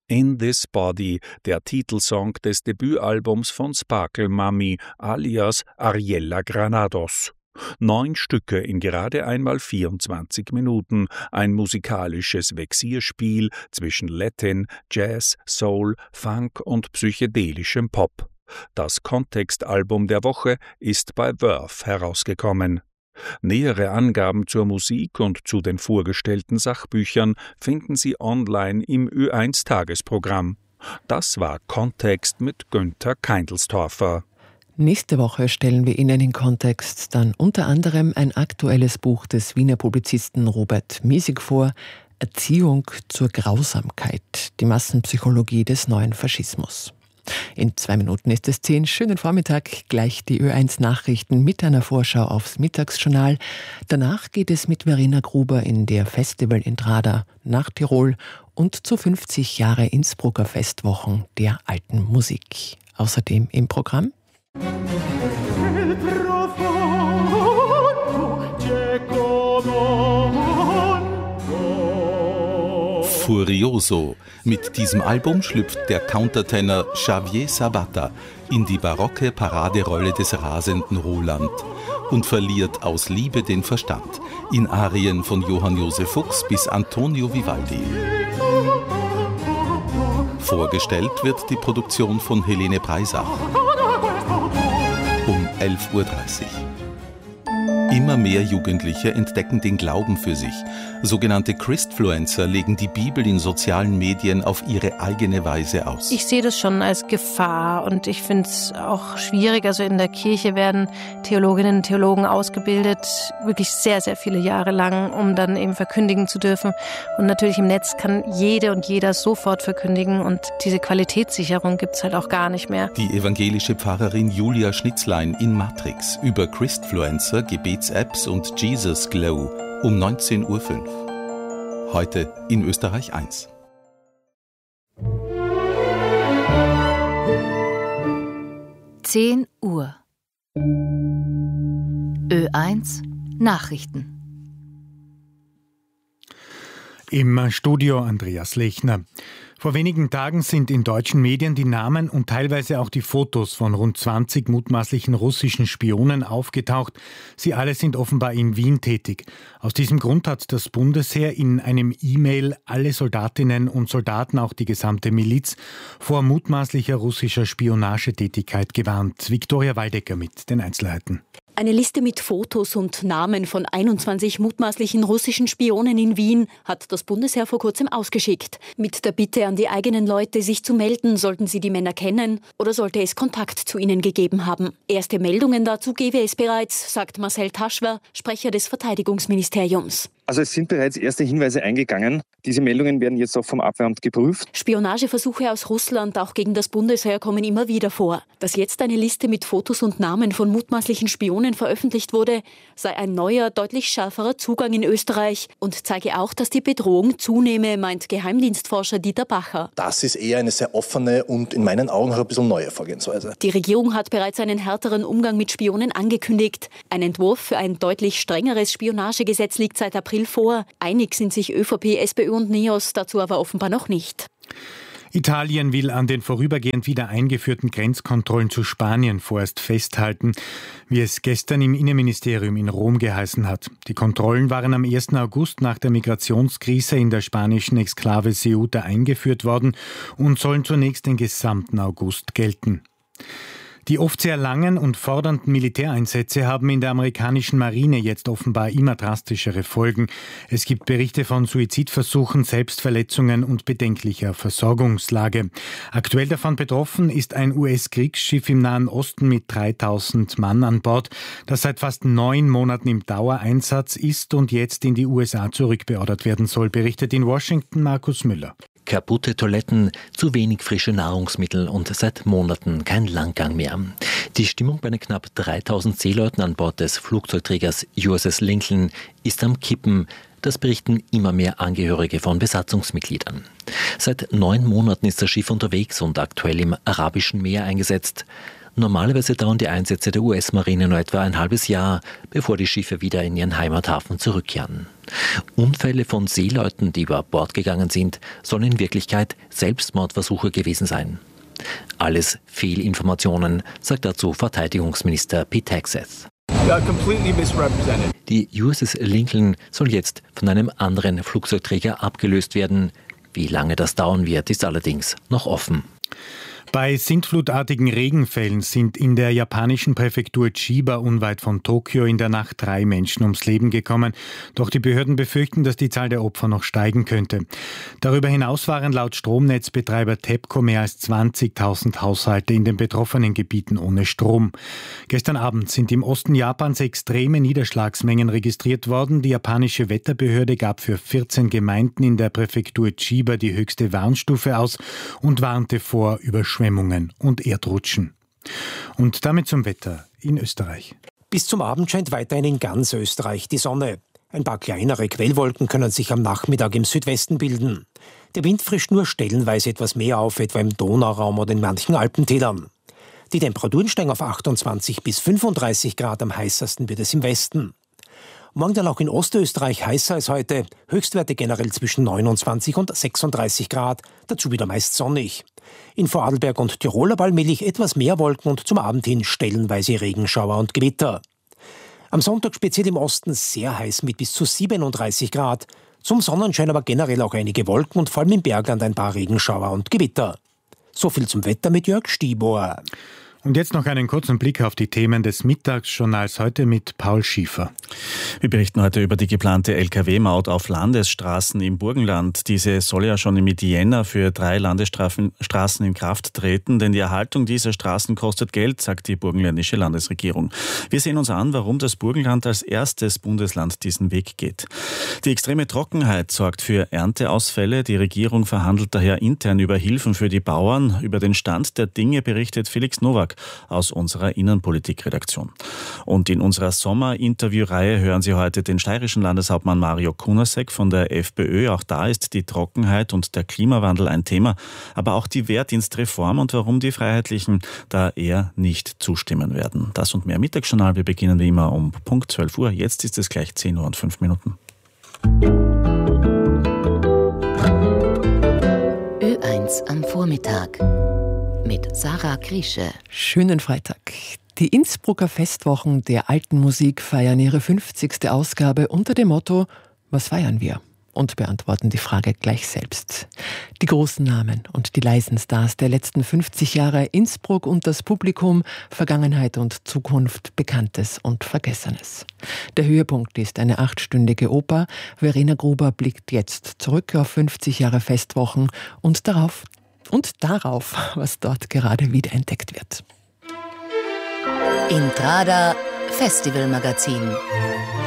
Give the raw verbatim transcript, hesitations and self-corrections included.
In This Body, der Titelsong des Debütalbums von Sparkle Mami alias Ariella Granados. Neun Stücke in gerade einmal vierundzwanzig Minuten, ein musikalisches Vexierspiel zwischen Latin, Jazz, Soul, Funk und psychedelischem Pop. Das Kontextalbum der Woche ist bei Verve herausgekommen. Nähere Angaben zur Musik und zu den vorgestellten Sachbüchern finden Sie online im Ö eins Tagesprogramm. Das war Kontext mit Günther Keindelstorfer. Nächste Woche stellen wir Ihnen in Kontext dann unter anderem ein aktuelles Buch des Wiener Publizisten Robert Miesig vor, Erziehung zur Grausamkeit, die Massenpsychologie des neuen Faschismus. In zwei Minuten ist es zehn. Schönen Vormittag, gleich die Ö eins Nachrichten mit einer Vorschau aufs Mittagsjournal. Danach geht es mit Verena Gruber in der Festival in Trada nach Tirol und zu fünfzig Jahre Innsbrucker Festwochen der alten Musik. Außerdem im Programm Furioso. Mit diesem Album schlüpft der Countertenor Xavier Sabata in die barocke Paraderolle des rasenden Roland und verliert aus Liebe den Verstand in Arien von Johann Josef Fuchs bis Antonio Vivaldi. Vorgestellt wird die Produktion von Helene Breisach um elf Uhr dreißig. Immer mehr Jugendliche entdecken den Glauben für sich. Sogenannte Christfluencer legen die Bibel in sozialen Medien auf ihre eigene Weise aus. Ich sehe das schon als Gefahr und ich finde es auch schwierig. Also in der Kirche werden Theologinnen und Theologen ausgebildet, wirklich sehr, sehr viele Jahre lang, um dann eben verkündigen zu dürfen. Und natürlich im Netz kann jede und jeder sofort verkündigen und diese Qualitätssicherung gibt es halt auch gar nicht mehr. Die evangelische Pfarrerin Julia Schnitzlein in Matrix über Christfluencer, Gebets-Apps und Jesus Glow um neunzehn Uhr fünf. Heute in Österreich eins. zehn Uhr. Ö eins Nachrichten. Im Studio Andreas Lechner. Vor wenigen Tagen sind in deutschen Medien die Namen und teilweise auch die Fotos von rund zwanzig mutmaßlichen russischen Spionen aufgetaucht. Sie alle sind offenbar in Wien tätig. Aus diesem Grund hat das Bundesheer in einem E-Mail alle Soldatinnen und Soldaten, auch die gesamte Miliz, vor mutmaßlicher russischer Spionagetätigkeit gewarnt. Viktoria Waldecker mit den Einzelheiten. Eine Liste mit Fotos und Namen von einundzwanzig mutmaßlichen russischen Spionen in Wien hat das Bundesheer vor kurzem ausgeschickt. Mit der Bitte an die eigenen Leute, sich zu melden, sollten sie die Männer kennen oder sollte es Kontakt zu ihnen gegeben haben. Erste Meldungen dazu gebe es bereits, sagt Marcel Taschwer, Sprecher des Verteidigungsministeriums. Also es sind bereits erste Hinweise eingegangen. Diese Meldungen werden jetzt auch vom Abwehramt geprüft. Spionageversuche aus Russland, auch gegen das Bundesheer, kommen immer wieder vor. Dass jetzt eine Liste mit Fotos und Namen von mutmaßlichen Spionen veröffentlicht wurde, sei ein neuer, deutlich schärferer Zugang in Österreich und zeige auch, dass die Bedrohung zunehme, meint Geheimdienstforscher Dieter Bacher. Das ist eher eine sehr offene und in meinen Augen auch ein bisschen neue Vorgehensweise. Die Regierung hat bereits einen härteren Umgang mit Spionen angekündigt. Ein Entwurf für ein deutlich strengeres Spionagegesetz liegt seit April vor. Einig sind sich ÖVP, SPÖ und NEOS dazu aber offenbar noch nicht. Italien will an den vorübergehend wieder eingeführten Grenzkontrollen zu Spanien vorerst festhalten, wie es gestern im Innenministerium in Rom geheißen hat. Die Kontrollen waren am ersten August nach der Migrationskrise in der spanischen Exklave Ceuta eingeführt worden und sollen zunächst den gesamten August gelten. Die oft sehr langen und fordernden Militäreinsätze haben in der amerikanischen Marine jetzt offenbar immer drastischere Folgen. Es gibt Berichte von Suizidversuchen, Selbstverletzungen und bedenklicher Versorgungslage. Aktuell davon betroffen ist ein U S-Kriegsschiff im Nahen Osten mit dreitausend Mann an Bord, das seit fast neun Monaten im Dauereinsatz ist und jetzt in die U S A zurückbeordert werden soll, berichtet in Washington Markus Müller. Kaputte Toiletten, zu wenig frische Nahrungsmittel und seit Monaten kein Langgang mehr. Die Stimmung bei den knapp dreitausend Seeleuten an Bord des Flugzeugträgers U S S Lincoln ist am Kippen. Das berichten immer mehr Angehörige von Besatzungsmitgliedern. Seit neun Monaten ist das Schiff unterwegs und aktuell im Arabischen Meer eingesetzt. Normalerweise dauern die Einsätze der U S-Marine nur etwa ein halbes Jahr, bevor die Schiffe wieder in ihren Heimathafen zurückkehren. Unfälle von Seeleuten, die über Bord gegangen sind, sollen in Wirklichkeit Selbstmordversuche gewesen sein. Alles Fehlinformationen, sagt dazu Verteidigungsminister Pete Hegseth. Die U S S Lincoln soll jetzt von einem anderen Flugzeugträger abgelöst werden. Wie lange das dauern wird, ist allerdings noch offen. Bei sintflutartigen Regenfällen sind in der japanischen Präfektur Chiba unweit von Tokio in der Nacht drei Menschen ums Leben gekommen. Doch die Behörden befürchten, dass die Zahl der Opfer noch steigen könnte. Darüber hinaus waren laut Stromnetzbetreiber TEPCO mehr als zwanzigtausend Haushalte in den betroffenen Gebieten ohne Strom. Gestern Abend sind im Osten Japans extreme Niederschlagsmengen registriert worden. Die japanische Wetterbehörde gab für vierzehn Gemeinden in der Präfektur Chiba die höchste Warnstufe aus und warnte vor Überschwemmungen. Überschwemmungen und Erdrutschen. Und damit zum Wetter in Österreich. Bis zum Abend scheint weiterhin in ganz Österreich die Sonne. Ein paar kleinere Quellwolken können sich am Nachmittag im Südwesten bilden. Der Wind frischt nur stellenweise etwas mehr auf, etwa im Donauraum oder in manchen Alpentälern. Die Temperaturen steigen auf achtundzwanzig bis fünfunddreißig Grad, am heißesten wird es im Westen. Morgen dann auch in Ostösterreich heißer als heute, Höchstwerte generell zwischen neunundzwanzig und sechsunddreißig Grad, dazu wieder meist sonnig. In Vorarlberg und Tirol allmählich etwas mehr Wolken und zum Abend hin stellenweise Regenschauer und Gewitter. Am Sonntag speziell im Osten sehr heiß mit bis zu siebenunddreißig Grad. Zum Sonnenschein aber generell auch einige Wolken und vor allem im Bergland ein paar Regenschauer und Gewitter. So viel zum Wetter mit Jörg Stieber. Und jetzt noch einen kurzen Blick auf die Themen des Mittagsjournals heute mit Paul Schiefer. Wir berichten heute über die geplante L K W-Maut auf Landesstraßen im Burgenland. Diese soll ja schon im Jänner für drei Landesstraßen in Kraft treten, denn die Erhaltung dieser Straßen kostet Geld, sagt die burgenländische Landesregierung. Wir sehen uns an, warum das Burgenland als erstes Bundesland diesen Weg geht. Die extreme Trockenheit sorgt für Ernteausfälle. Die Regierung verhandelt daher intern über Hilfen für die Bauern. Über den Stand der Dinge berichtet Felix Nowak aus unserer Innenpolitikredaktion. Und in unserer Sommerinterviewreihe hören Sie heute den steirischen Landeshauptmann Mario Kunasek von der FPÖ. Auch da ist die Trockenheit und der Klimawandel ein Thema, aber auch die Wehrdienstreform und warum die Freiheitlichen da eher nicht zustimmen werden. Das und mehr Mittagsjournal. Wir beginnen wie immer um Punkt zwölf Uhr. Jetzt ist es gleich zehn Uhr und fünf Minuten. Ö eins am Vormittag mit Sarah Griesche. Schönen Freitag. Die Innsbrucker Festwochen der alten Musik feiern ihre fünfzigste Ausgabe unter dem Motto „Was feiern wir?“ und beantworten die Frage gleich selbst. Die großen Namen und die leisen Stars der letzten fünfzig Jahre, Innsbruck und das Publikum, Vergangenheit und Zukunft, Bekanntes und Vergessenes. Der Höhepunkt ist eine achtstündige Oper. Verena Gruber blickt jetzt zurück auf fünfzig Jahre Festwochen und darauf, und darauf, was dort gerade wiederentdeckt wird. Intrada Festivalmagazin.